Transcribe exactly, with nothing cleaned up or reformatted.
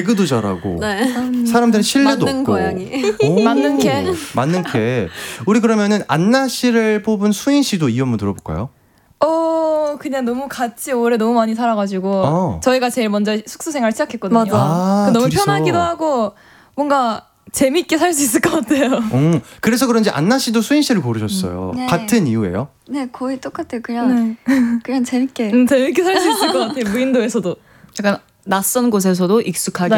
개그도 잘하고 네. 사람들은 신뢰도 맞는 없고 고양이. 오, 맞는 개. 맞는 개. 우리 그러면은 안나 씨를 뽑은 수인 씨도 이유 한번 들어볼까요? 어 그냥 너무 같이 오래 너무 많이 살아가지고 어. 저희가 제일 먼저 숙소 생활 시작했거든요. 맞아. 아, 너무 둘이서. 편하기도 하고 뭔가 재밌게 살 수 있을 것 같아요. 음, 그래서 그런지 안나 씨도 수인 씨를 고르셨어요. 음. 네. 같은 이유예요? 네, 거의 똑같아요. 그냥 그냥 재밌게. 음, 재밌게 살 수 있을 것 같아요. 무인도에서도. 약간 낯선 곳에서도 익숙하게